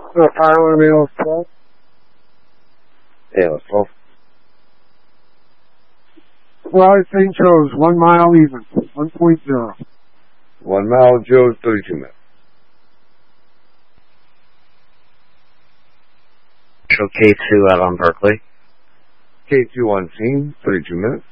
Pilot of ALS 12. ALS 12. Well, St. Joe's, 1 mile even, 1.0. 1 mile, Joe's, 32 minutes. Show K2 out on Berkeley. K2 on scene, 32 minutes.